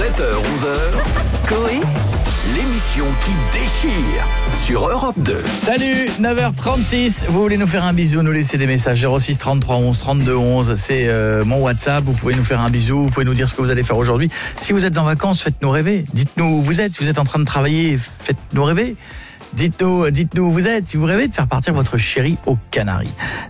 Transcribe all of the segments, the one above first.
7h, 11h, Coé, l'émission qui déchire sur Europe 2. Salut, 9h36, vous voulez nous faire un bisou, nous laisser des messages 06 33 11 32 11, c'est mon WhatsApp, vous pouvez nous faire un bisou, vous pouvez nous dire ce que vous allez faire aujourd'hui. Si vous êtes en vacances, faites-nous rêver, dites-nous où vous êtes, si vous êtes en train de travailler, faites-nous rêver. Dites-nous où vous êtes, si vous rêvez de faire partir votre chérie aux Canaries.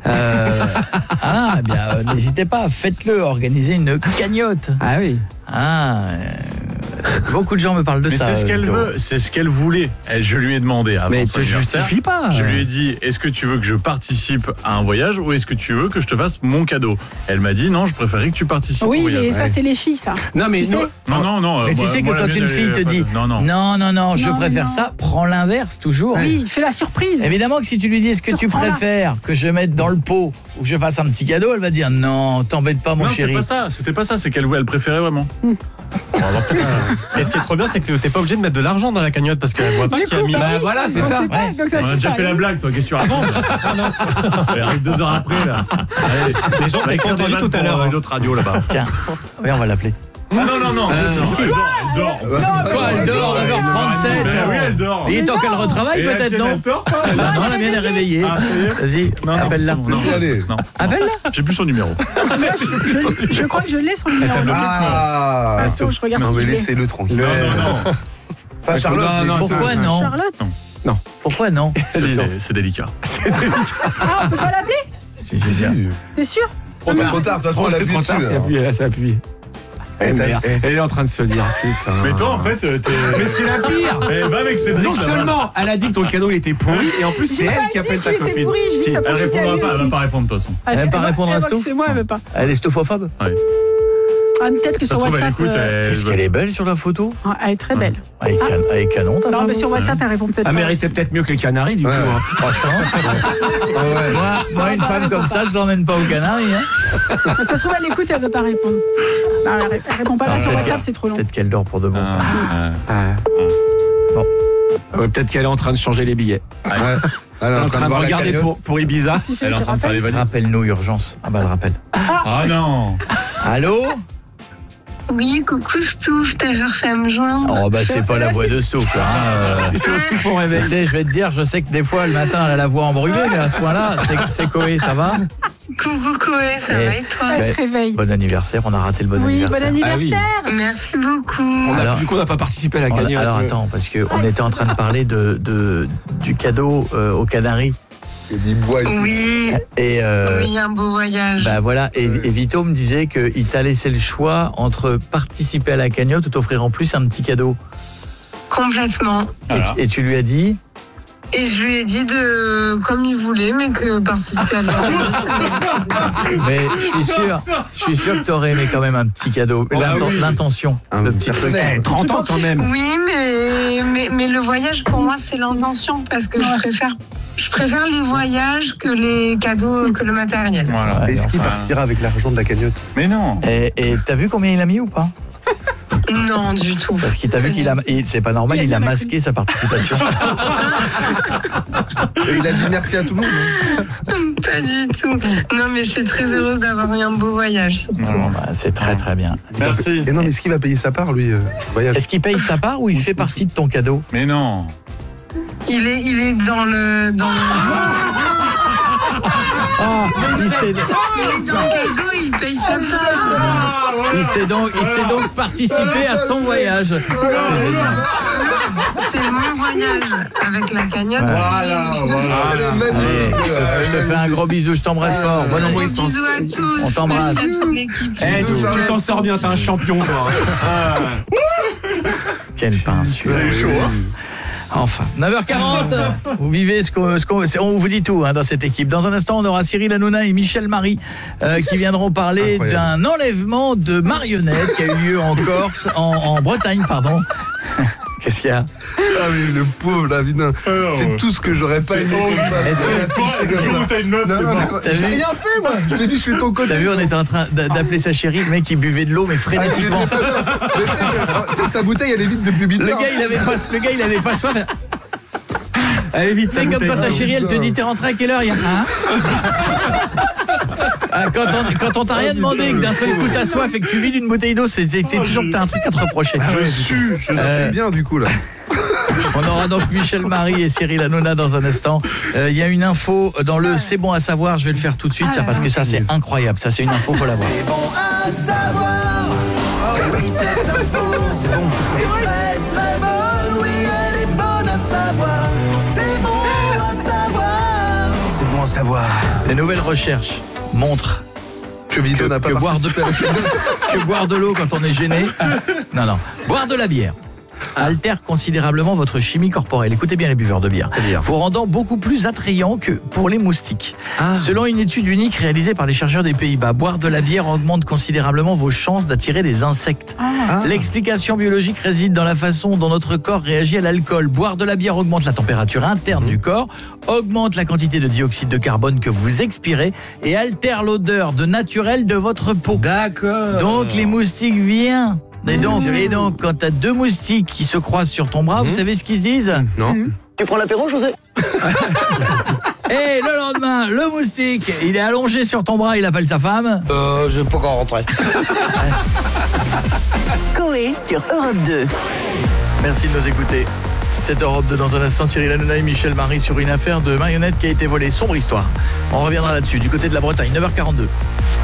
N'hésitez pas, faites-le, organisez une cagnotte. Ah oui. Beaucoup de gens me parlent de mais ça. c'est ce qu'elle veut, c'est ce qu'elle voulait. Je lui ai demandé avant Mais son te anniversaire. justifie pas. Je lui ai dit, est-ce que tu veux que je participe à un voyage ou est-ce que tu veux que je te fasse mon cadeau? Elle m'a dit non, je préférais que tu participes au Oui, voyage. mais ça, c'est les filles, ça. Non, mais Tu sais Non. Mais tu sais que quand une fille te dit non, je préfère ça, prends l'inverse toujours. Oui, fais la surprise. Évidemment que si tu lui dis est-ce que tu Surprends-la. préfères que je mette dans le pot ou que je fasse un petit cadeau, elle va dire non, t'embête pas mon Non, chéri. c'était pas ça, c'est qu'elle préférait vraiment. Et ce qui est trop bien, c'est que t'es pas obligé de mettre de l'argent dans la cagnotte parce qu'elle voit pas Du qui a coup, mis. bah oui, voilà, c'est on ça. sait pas, donc ça On a suffit déjà pas. fait la blague, toi, qu'est-ce que tu racontes? Elle arrive 2 heures après, là. Allez, Les gens t'ont entendu tout à l'heure. Une autre radio là-bas. Tiens, oui, on va l'appeler. Ah non. Elle dort. Quoi, elle dort, 9h37. Oui, elle dort. Il est temps qu'elle retravaille Et la peut-être, tienne, non? elle dort pas? Non, la mienne est réveillée. Ah, ça y est. Vas-y, Non, appelle-la. non. Appelle-la. J'ai plus son numéro. Je crois que je l'ai son numéro. Ah, Attends, je regarde non, si mais je l'ai. laissez-le tranquille. Non. Pas Charlotte, mais Pourquoi non? Charlotte Pourquoi non? C'est délicat. Ah, on peut pas l'appeler? Si, si, si. T'es sûr? Trop tard, de toute façon, elle appuie Trop dessus. tard, c'est alors. appuyé, là, c'est appuyé. Eh, Merde. eh. Elle est en train de se dire, putain. Mais toi, en fait, t'es. Mais c'est la pire. Va avec Cédric. Non là-bas. seulement elle a dit que ton cadeau il était pourri, et en plus c'est J'ai elle pas qui dit appelle ta qu'il était copine. pourri, je dis que ça Elle profitait à répondra lui pas, elle va aussi. pas répondre de toute façon. Elle aime pas répondre à elle voit Sto? que c'est moi, elle veut pas. Elle est stophobe? Ah, peut-être que Ça sur se trouve, elle WhatsApp. écoute. Qu'est-ce qu'elle est belle sur la photo? Elle est très belle. Elle est canon, ta Non, femme. mais sur WhatsApp, elle répond peut-être Elle pas. méritait peut-être mieux que les Canaries du coup. Ouais. hein. Franchement, moi, une femme comme ça, je l'emmène pas aux Canaries. Hein. Mais ça se trouve, elle écoute et elle veut pas répondre. Non, elle répond pas là sur peut-être WhatsApp, qu'elle- c'est trop long. Peut-être qu'elle dort pour de bon. Bon. Ouais, peut-être qu'elle est en train de changer les billets. Ouais. Elle Elle est en train de voir la regarder cagnotte. pour Ibiza. Elle est en train de faire les valises. Rappelle-nous, urgence. Ah bah, elle rappelle. Ah non. Allô? Oui, coucou Stouff, t'as cherché à me joindre. Oh bah c'est pas la voix de Stouff. C'est au Stouff au réveil. Tu sais, je vais te dire, je sais que des fois le matin elle a la voix embrumée, mais à ce point-là, c'est Coé, ça va? Coucou Coé, ça va et toi? Elle se réveille. Bon anniversaire, on a raté le bon Oui, bon anniversaire. anniversaire. Merci beaucoup. Alors- Du coup on n'a pas participé à la cagnotte. Alors attends, parce qu'on était en train de parler du cadeau aux Canaries. Il dit bois et tout. Oui, Et oui, un beau voyage. bah voilà, et Vito me disait qu'il t'a laissé le choix entre participer à la cagnotte ou t'offrir en plus un petit cadeau. Complètement. Voilà. Et tu lui as dit? Et je lui ai dit de comme il voulait, mais que participer à la Mais je suis sûr que t'aurais aimé quand même un petit cadeau. L'intention, le petit truc. personnel. 30 ans quand même. Oui, mais le voyage pour moi c'est l'intention parce que je préfère les voyages que les cadeaux, que le matériel. Voilà. Ouais, Est-ce qu'il enfin. partira avec l'argent de la cagnotte? Mais non. Et t'as vu combien il a mis ou pas? Non, du tout. Parce qu'il t'a vu c'est pas normal, il a masqué sa participation. Et il a dit merci à tout le monde. non Pas du tout. Non, mais je suis très heureuse d'avoir eu un beau voyage, surtout. Bon, bah, c'est très très bien. Merci. Et non, mais est-ce qu'il va payer sa part, lui, voyage? Est-ce qu'il paye sa part ou il fait partie de ton cadeau? Mais non. Il est dans le Il s'est cadeau, il paye sa part. il s'est donc participé à son voyage. C'est génial. C'est mon voyage avec la cagnotte. Voilà. Elle est Allez, magnifique. je te fais un gros bisou, je t'embrasse fort. Bonne Gros année. bisous à tous. On t'embrasse. Merci à toute l'équipe. Eh, tu t'en sors bien, t'es un champion toi. Quelle peinture. Vous avez chaud, hein? Enfin, 9h40, vous vivez on vous dit tout dans cette équipe. Dans un instant, on aura Cyril Hanouna et Michel Marie qui viendront parler Incroyable. d'un enlèvement de marionnettes qui a eu lieu en Corse, en Bretagne, pardon. Qu'est-ce qu'il y a? Ah oui, le pauvre, là, putain. C'est tout ce que j'aurais pas aimé qu'on fasse. Est-ce que- On a affiché comme ça. T'as une meuf, Non, t'es non, mort. mais T'as j'ai vu rien fait, moi. Je t'ai dit, je suis de ton côté. T'as vu, on était en train d'appeler sa chérie, le mec il buvait de l'eau mais Ah, frénétiquement. mais tu sais que sa bouteille, elle est vide depuis 8 Le heures. gars il avait pas soif. Allez vite, C'est comme quand ta chérie elle te dit t'es rentré à quelle heure? Il y a Quand on t'a rien demandé, que d'un seul coup t'as soif et que tu vides une bouteille d'eau, c'est toujours que t'as un truc à te reprocher. Je sais bien du coup là. On aura donc Michel Marie et Cyril Hanouna dans un instant. Il y a une info dans le C'est bon à savoir, je vais le faire tout de suite, ça, parce que ça c'est incroyable, ça c'est une info, faut l'avoir. C'est bon à savoir. Oh oui, cette info, c'est bon. Et très très bonne, oui, elle est bonne à savoir. C'est bon à savoir. C'est bon à savoir. Les nouvelles recherches montrent Que Vito n'a pas participé à la finale. que boire de l'eau quand on est gêné. Non. Boire de la bière altère considérablement votre chimie corporelle. Écoutez bien les buveurs de bière. Vous rendant beaucoup plus attrayant que pour les moustiques. Selon une étude unique réalisée par les chercheurs des Pays-Bas, boire de la bière augmente considérablement vos chances d'attirer des insectes. L'explication biologique réside dans la façon dont notre corps réagit à l'alcool. Boire de la bière augmente la température interne du corps, augmente la quantité de dioxyde de carbone que vous expirez et altère l'odeur naturelle de votre peau. D'accord. Donc les moustiques viennent. Et donc, quand t'as deux moustiques qui se croisent sur ton bras, vous savez ce qu'ils se disent ? Non. Tu prends l'apéro, José? Et le lendemain, le moustique, il est allongé sur ton bras, il appelle sa femme. Je vais pas encore rentrer. Coé sur Europe 2. Merci de nous écouter. C'est Europe 2 dans un instant, Cyril Hanouna et Michel Marie sur une affaire de marionnette qui a été volée. Sombre histoire. On reviendra là-dessus, du côté de la Bretagne, 9h42.